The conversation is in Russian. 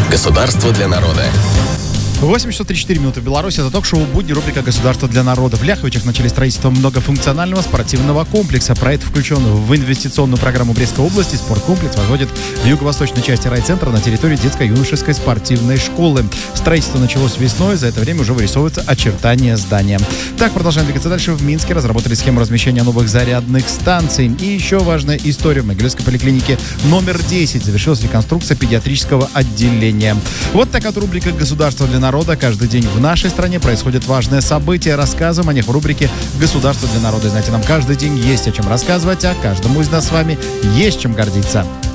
Государство для народа. 8 часов 34 минуты в Беларуси. Это ток-шоу «Будни», рубрика «Государство для народа». В Ляховичах начали строительство многофункционального спортивного комплекса. Проект включен в инвестиционную программу Брестской области. Спорткомплекс возводит в юго-восточной части райцентра на территории детско-юношеской спортивной школы. Строительство началось весной. За это время уже вырисовываются очертания здания. Так, продолжаем двигаться дальше. В Минске разработали схему размещения новых зарядных станций. И еще важная история. В Могилевской поликлинике номер 10 завершилась реконструкция педиатрического отделения. Вот такая вот рубрика «Государство для народа». Каждый день в нашей стране происходят важные события. Рассказываем о них в рубрике «Государство для народа». И знаете, нам каждый день есть о чем рассказывать, а каждому из нас с вами есть чем гордиться.